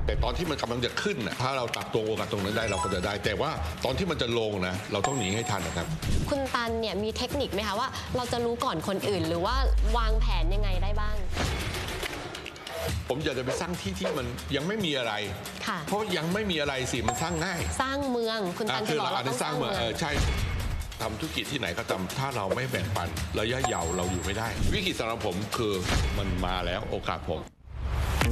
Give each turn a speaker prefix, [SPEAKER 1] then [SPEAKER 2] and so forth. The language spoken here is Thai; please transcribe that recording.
[SPEAKER 1] แต่ตอนที่มันกำลังจะขึ้นนะถ้าเราตักตวงโอกาสตรงนั้นได้เราก็จะได้ แต่ว่าตอนที่มันจะลงนะเราต้องหนีให้ทันนะครับ
[SPEAKER 2] คุณตันเนี่ยมีเทคนิคไหมคะว่าเราจะรู้ก่อนคนอื่นหรือว่าวางแผนยังไงได้บ้าง
[SPEAKER 1] ผมอยากจะไปสร้างที่มันยังไม่มีอะไรเพราะยังไม่มีอะไรสิมันสร้างง่าย
[SPEAKER 2] สร้างเมืองคุณตันจะบอกเราต้องสร้างเมือง
[SPEAKER 1] ใช่ทำธุรกิจที่ไหนก็ตามถ้าเราไม่แบ่งปันระยะยาวเราอยู่ไม่ได้วิกฤตสำหรับผมคือมันมาแล้วโอกาสผม